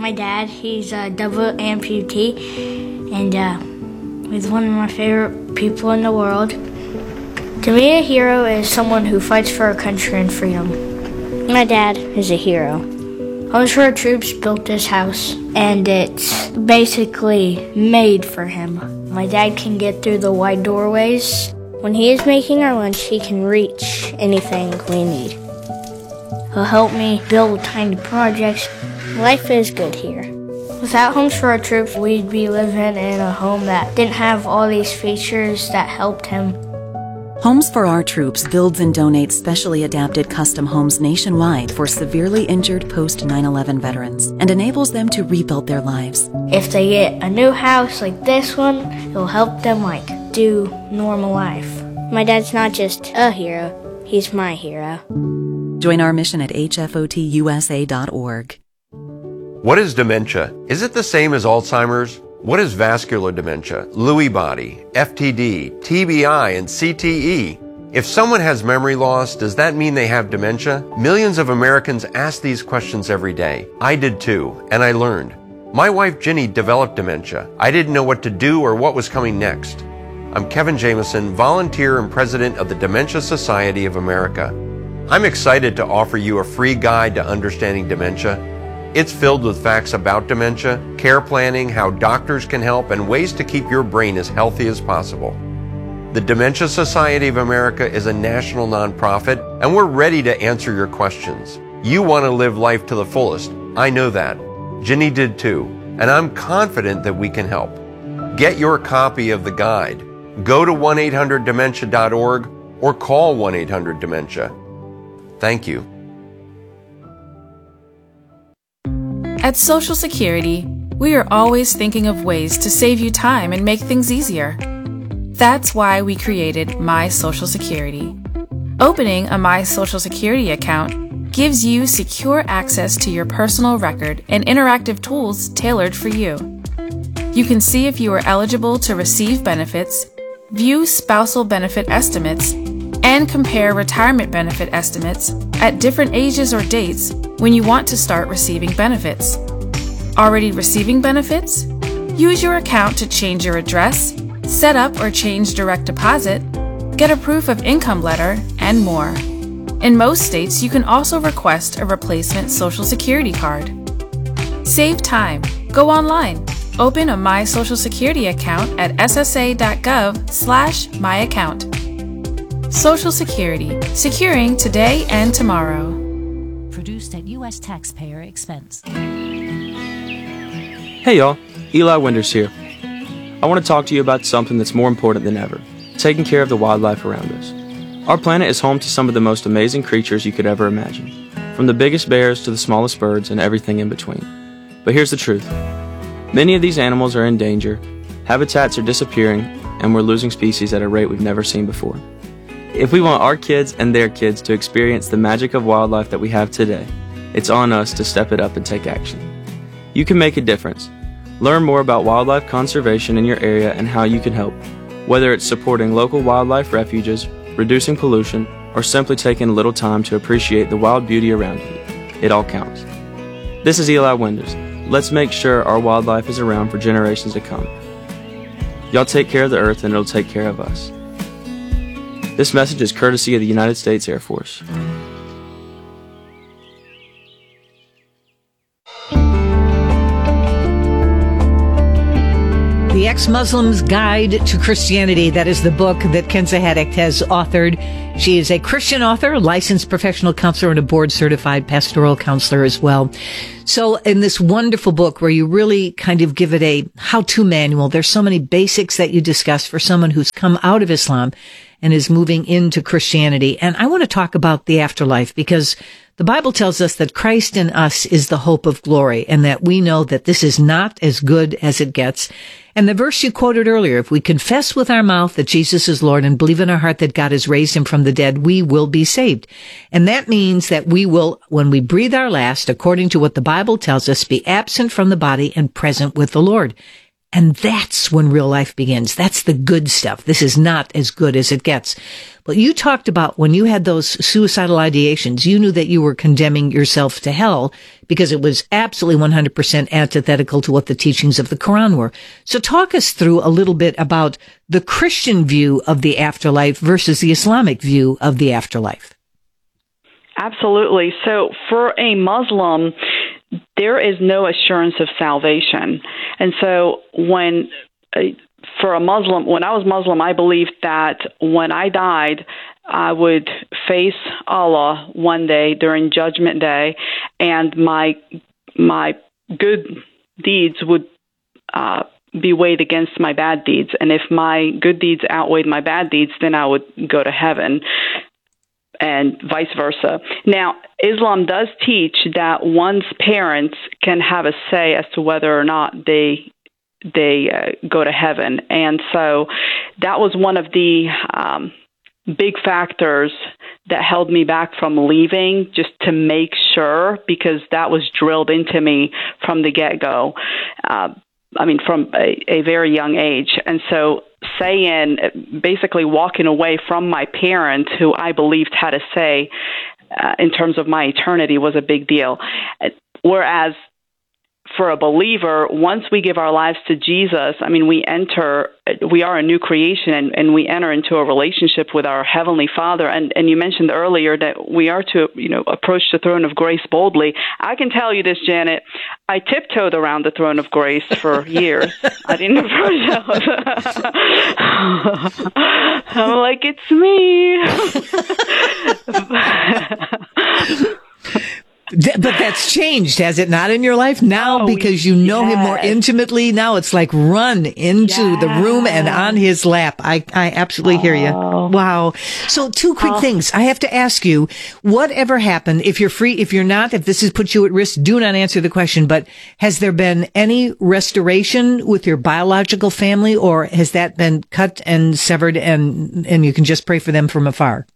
My dad, he's a double amputee, and he's one of my favorite people in the world. To me, a hero is someone who fights for our country and freedom. My dad is a hero. Homes for Our Troops built this house, and it's basically made for him. My dad can get through the wide doorways. When he is making our lunch, he can reach anything we need. He'll help me build tiny projects. Life is good here. Without Homes for Our Troops, we'd be living in a home that didn't have all these features that helped him. Homes for Our Troops builds and donates specially adapted custom homes nationwide for severely injured post-9/11 veterans and enables them to rebuild their lives. If they get a new house like this one, it'll help them do normal life. My dad's not just a hero, he's my hero. Join our mission at hfotusa.org. What is dementia? Is it the same as Alzheimer's? What is vascular dementia, Lewy body, FTD, TBI, and CTE? If someone has memory loss, does that mean they have dementia? Millions of Americans ask these questions every day. I did too, and I learned. My wife Ginny developed dementia. I didn't know what to do or what was coming next. I'm Kevin Jameson, volunteer and president of the Dementia Society of America. I'm excited to offer you a free guide to understanding dementia. It's filled with facts about dementia, care planning, how doctors can help, and ways to keep your brain as healthy as possible. The Dementia Society of America is a national nonprofit, and we're ready to answer your questions. You want to live life to the fullest. I know that. Ginny did too, and I'm confident that we can help. Get your copy of the guide. Go to 1-800-DEMENTIA.org or call 1-800-DEMENTIA. Thank you. At Social Security, we are always thinking of ways to save you time and make things easier. That's why we created My Social Security. Opening a My Social Security account gives you secure access to your personal record and interactive tools tailored for you. You can see if you are eligible to receive benefits, view spousal benefit estimates, and compare retirement benefit estimates at different ages or dates when you want to start receiving benefits. Already receiving benefits? Use your account to change your address, set up or change direct deposit, get a proof of income letter, and more. In most states, you can also request a replacement Social Security card. Save time. Go online. Open a My Social Security account at ssa.gov/myaccount. Social Security, securing today and tomorrow. Produced at U.S. taxpayer expense. Hey y'all, Eli Winters here. I want to talk to you about something that's more important than ever, taking care of the wildlife around us. Our planet is home to some of the most amazing creatures you could ever imagine, from the biggest bears to the smallest birds and everything in between. But here's the truth. Many of these animals are in danger, habitats are disappearing, and we're losing species at a rate we've never seen before. If we want our kids and their kids to experience the magic of wildlife that we have today, it's on us to step it up and take action. You can make a difference. Learn more about wildlife conservation in your area and how you can help, whether it's supporting local wildlife refuges, reducing pollution, or simply taking a little time to appreciate the wild beauty around you. It all counts. This is Eli Winters. Let's make sure our wildlife is around for generations to come. Y'all take care of the earth and it'll take care of us. This message is courtesy of the United States Air Force. The Ex-Muslim's Guide to Christianity. That is the book that Kenza Haddock has authored. She is a Christian author, licensed professional counselor, and a board-certified pastoral counselor as well. So in this wonderful book where you really kind of give it a how-to manual, there's so many basics that you discuss for someone who's come out of Islam and is moving into Christianity. And I want to talk about the afterlife because the Bible tells us that Christ in us is the hope of glory and that we know that this is not as good as it gets. And the verse you quoted earlier, if we confess with our mouth that Jesus is Lord and believe in our heart that God has raised him from the dead, we will be saved. And that means that we will, when we breathe our last, according to what the Bible tells us, be absent from the body and present with the Lord. And that's when real life begins. That's the good stuff. This is not as good as it gets. But you talked about when you had those suicidal ideations, you knew that you were condemning yourself to hell because it was absolutely 100% antithetical to what the teachings of the Quran were. So talk us through a little bit about the Christian view of the afterlife versus the Islamic view of the afterlife. Absolutely. So for a Muslim, there is no assurance of salvation. And so for a Muslim, when I was Muslim, I believed that when I died, I would face Allah one day during Judgment Day, and my good deeds would be weighed against my bad deeds. And if my good deeds outweighed my bad deeds, then I would go to heaven, and vice versa. Now, Islam does teach that one's parents can have a say as to whether or not they go to heaven. And so that was one of the big factors that held me back from leaving, just to make sure, because that was drilled into me from the get-go. From a very young age. And so basically walking away from my parents, who I believed had a say in terms of my eternity, was a big deal. Whereas for a believer, once we give our lives to Jesus, we are a new creation, and we enter into a relationship with our Heavenly Father. And you mentioned earlier that we are to, approach the throne of grace boldly. I can tell you this, Janet, I tiptoed around the throne of grace for years. I didn't approach it. I'm like, it's me. But that's changed, has it not, in your life now? Because you know him more intimately now. It's like run into the room and on his lap. I absolutely hear you. Wow. So 2 quick things. I have to ask you, whatever happened, if you're free, if you're not, if this has put you at risk, do not answer the question. But has there been any restoration with your biological family, or has that been cut and severed and you can just pray for them from afar?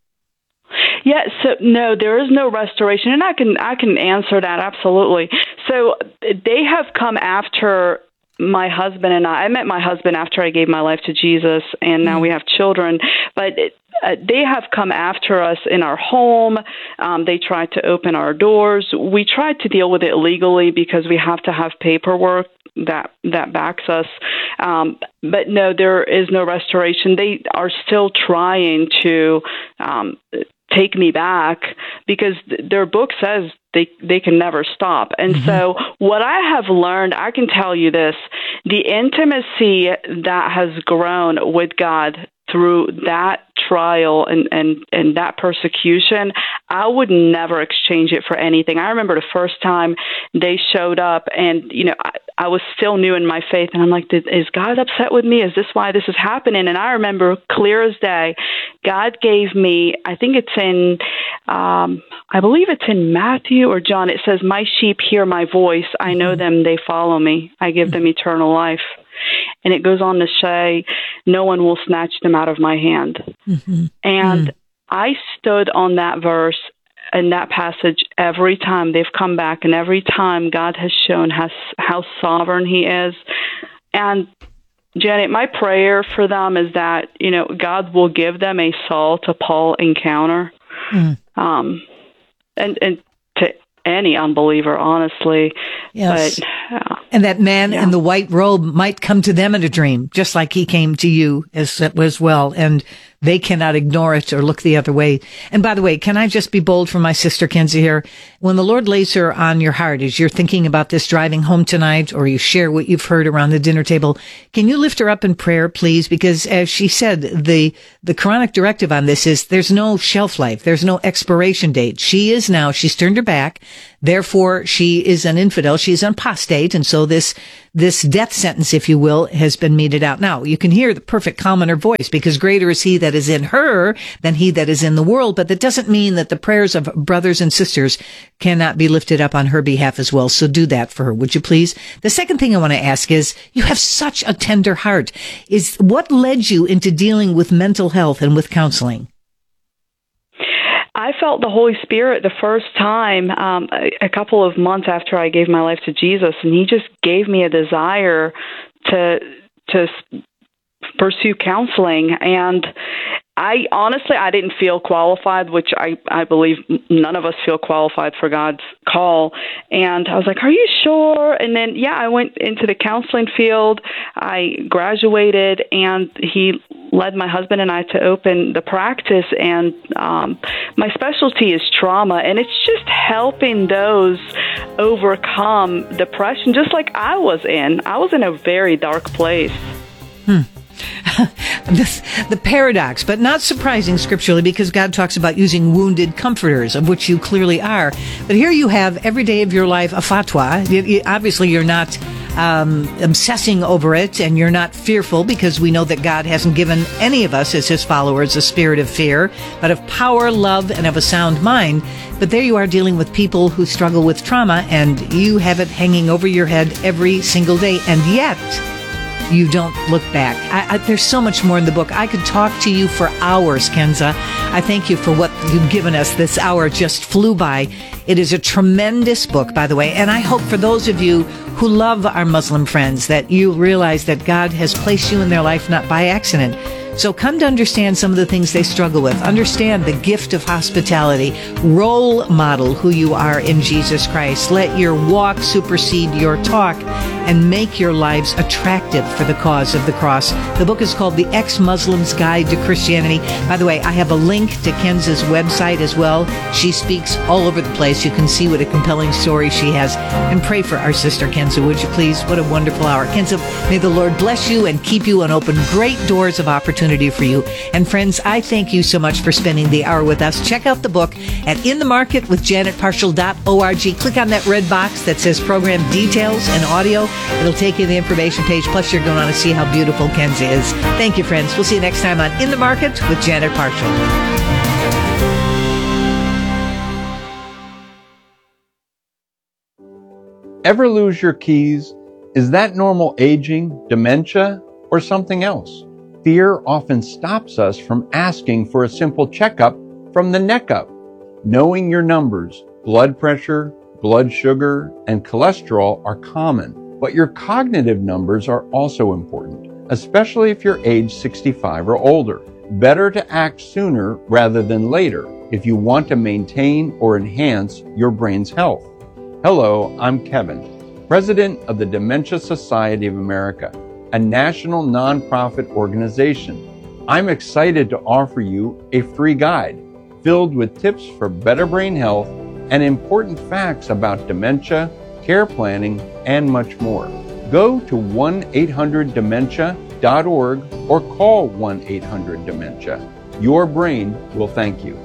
Yeah, so no, there is no restoration, and I can answer that absolutely. So they have come after my husband and I. I met my husband after I gave my life to Jesus, and now we have children. But they have come after us in our home. They tried to open our doors. We tried to deal with it legally because we have to have paperwork that backs us. But no, there is no restoration. They are still trying to take me back because their book says they can never stop. And so what I have learned, I can tell you this, the intimacy that has grown with God through that trial and that persecution, I would never exchange it for anything. I remember the first time they showed up, and I was still new in my faith, and I'm like, is God upset with me? Is this why this is happening? And I remember clear as day, God gave me, I think it's in, I believe it's in Matthew or John, it says, my sheep hear my voice. I know them, they follow me. I give them eternal life. And it goes on to say, no one will snatch them out of my hand. And I stood on that verse and that passage every time they've come back, and every time God has shown how sovereign he is. And Janet, my prayer for them is that, God will give them a Saul to Paul encounter. And to any unbeliever, honestly. Yes. But, and that man in the white robe might come to them in a dream, just like he came to you as well. And they cannot ignore it or look the other way. And by the way, can I just be bold for my sister Kenzie here? When the Lord lays her on your heart, as you're thinking about this driving home tonight, or you share what you've heard around the dinner table, can you lift her up in prayer, please? Because as she said, the Quranic directive on this is there's no shelf life. There's no expiration date. She's turned her back. Therefore, she is an infidel. She's an apostate. And so this death sentence, if you will, has been meted out. Now, you can hear the perfect calm in her voice, because greater is he that is in her than he that is in the world. But that doesn't mean that the prayers of brothers and sisters cannot be lifted up on her behalf as well. So do that for her, would you please? The second thing I want to ask is, you have such a tender heart. Is what led you into dealing with mental health and with counseling? I felt the Holy Spirit the first time a couple of months after I gave my life to Jesus, and he just gave me a desire to pursue counseling. And I didn't feel qualified, which I believe none of us feel qualified for God's call. And I was like, are you sure? And then, I went into the counseling field. I graduated, and he led my husband and I to open the practice. And my specialty is trauma, and it's just helping those overcome depression, just like I was in. I was in a very dark place. The paradox, but not surprising scripturally, because God talks about using wounded comforters, of which you clearly are. But here you have every day of your life a fatwa. Obviously, you're not obsessing over it, and you're not fearful, because we know that God hasn't given any of us as his followers a spirit of fear, but of power, love, and of a sound mind. But there you are dealing with people who struggle with trauma, and you have it hanging over your head every single day, and yet you don't look back. There's so much more in the book. I could talk to you for hours, Kenza. I thank you for what you've given us. This hour just flew by. It is a tremendous book, by the way, and I hope for those of you who love our Muslim friends that you realize that God has placed you in their life not by accident. So come to understand some of the things they struggle with. Understand the gift of hospitality. Role model who you are in Jesus Christ. Let your walk supersede your talk, and make your lives attractive for the cause of the cross. The book is called The Ex-Muslim's Guide to Christianity. By the way, I have a link to Kenza's website as well. She speaks all over the place. You can see what a compelling story she has. And pray for our sister Kenza, would you please? What a wonderful hour. Kenza, may the Lord bless you and keep you and open great doors of opportunity for you. And friends, I thank you so much for spending the hour with us. Check out the book at inthemarketwithjanetparshall.org. Click on that red box that says program details and audio. It'll take you to the information page. Plus, you're going to see how beautiful Kenza is. Thank you, friends. We'll see you next time on In the Market with Janet Parshall. Ever lose your keys? Is that normal aging, dementia, or something else? Fear often stops us from asking for a simple checkup from the neck up. Knowing your numbers, blood pressure, blood sugar, and cholesterol are common, but your cognitive numbers are also important, especially if you're age 65 or older. Better to act sooner rather than later if you want to maintain or enhance your brain's health. Hello, I'm Kevin, President of the Dementia Society of America, a national nonprofit organization. I'm excited to offer you a free guide filled with tips for better brain health and important facts about dementia, care planning, and much more. Go to 1-800-DEMENTIA.org or call 1-800-DEMENTIA. Your brain will thank you.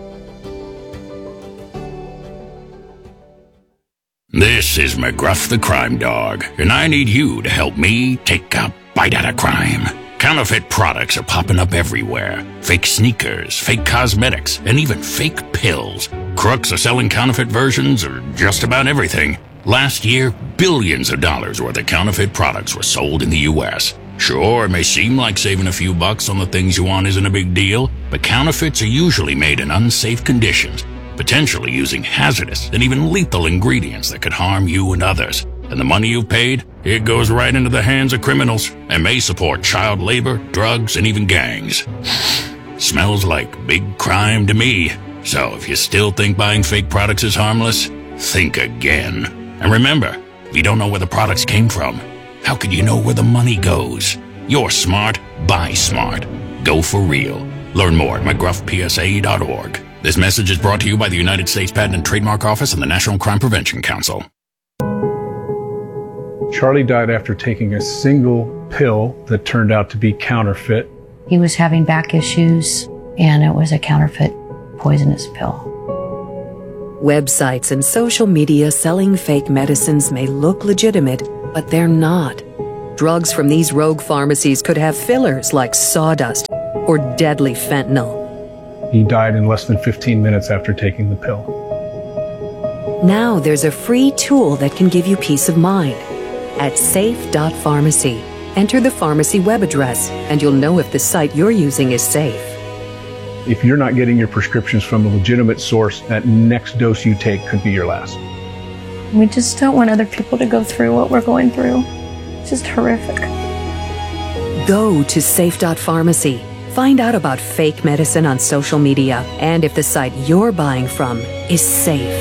This is McGruff the Crime Dog, and I need you to help me take a bite out of crime. Counterfeit products are popping up everywhere. Fake sneakers, fake cosmetics, and even fake pills. Crooks are selling counterfeit versions of just about everything. Last year, billions of dollars worth of counterfeit products were sold in the U.S. Sure, it may seem like saving a few bucks on the things you want isn't a big deal, but counterfeits are usually made in unsafe conditions, potentially using hazardous and even lethal ingredients that could harm you and others. And the money you've paid, it goes right into the hands of criminals and may support child labor, drugs, and even gangs. Smells like big crime to me. So if you still think buying fake products is harmless, think again. And remember, if you don't know where the products came from, how could you know where the money goes? You're smart, buy smart. Go for real. Learn more at McGruffPSA.org. This message is brought to you by the United States Patent and Trademark Office and the National Crime Prevention Council. Charlie died after taking a single pill that turned out to be counterfeit. He was having back issues, and it was a counterfeit poisonous pill. Websites and social media selling fake medicines may look legitimate, but they're not. Drugs from these rogue pharmacies could have fillers like sawdust or deadly fentanyl. He died in less than 15 minutes after taking the pill. Now there's a free tool that can give you peace of mind. At safe.pharmacy, enter the pharmacy web address, and you'll know if the site you're using is safe. If you're not getting your prescriptions from a legitimate source, that next dose you take could be your last. We just don't want other people to go through what we're going through. It's just horrific. Go to safe.pharmacy. Find out about fake medicine on social media and if the site you're buying from is safe.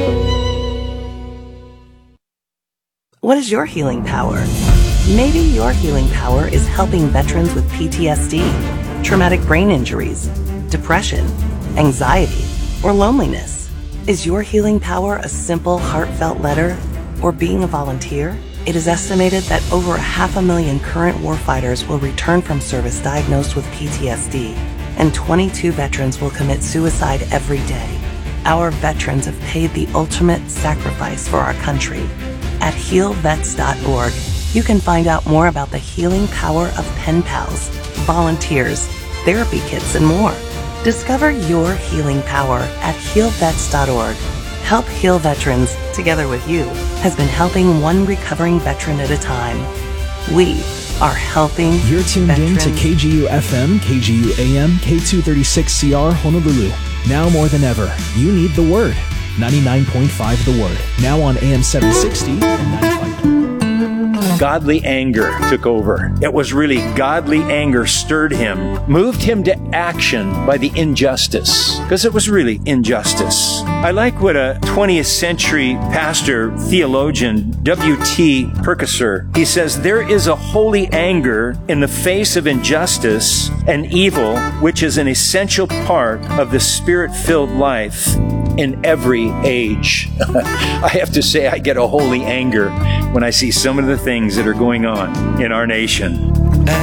What is your healing power? Maybe your healing power is helping veterans with PTSD, traumatic brain injuries, depression, anxiety, or loneliness. Is your healing power a simple, heartfelt letter or being a volunteer? It is estimated that over 500,000 current warfighters will return from service diagnosed with PTSD, and 22 veterans will commit suicide every day. Our veterans have paid the ultimate sacrifice for our country. At healvets.org, you can find out more about the healing power of pen pals, volunteers, therapy kits, and more. Discover your healing power at healvets.org. Help Heal Veterans, together with you, has been helping one recovering veteran at a time. We are helping You're tuned veterans. in to KGU FM, KGU AM, K236CR Honolulu. Now more than ever, you need the Word. 99.5 The Word. Now on AM 760 and 95. Godly anger took over. It was really godly anger stirred him, moved him to action by the injustice, because it was really injustice. I like what a 20th century pastor, theologian, W.T. Perkisser, he says, there is a holy anger in the face of injustice and evil, which is an essential part of the spirit-filled life in every age. I have to say, I get a holy anger when I see some of the things that are going on in our nation.